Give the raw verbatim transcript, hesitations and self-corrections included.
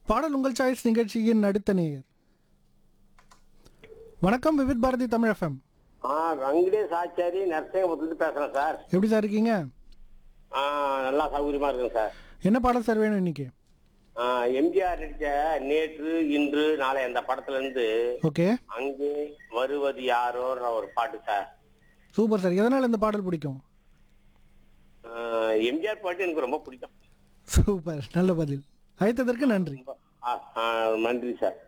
பாடல் உங்கள் சாய்ஸ் நிகழ்ச்சியின் அடுத்த நேயர். வணக்கம், விவித் பாரதி தமிழ் எஃப்எம். ஆ வெங்கடேஷ் ஆச்சாரி நரசிங்கபுரத்துலேருந்து பேசுகிறேன் சார். எப்படி சார் இருக்கீங்க? ஆ நல்லா சௌகரியமாக இருக்குங்க சார். என்ன பாடல் சார் வேணும் இன்னைக்கு? ஆ எம்ஜிஆர் நடிச்ச நேற்று இன்று நாளை அந்த படத்துலேருந்து ஓகே, அங்கே வருவது யாரோன்ற ஒரு பாட்டு சார். Super sir. எதனால் இந்த பாடல் பிடிக்கும்? ஆ, எம்ஜிஆர் பாட்டு எனக்கு ரொம்ப பிடிக்கும். சூப்பர், நல்ல பதில். அழைத்ததற்கு நன்றி. ஆ, ஆ, நன்றி சார்.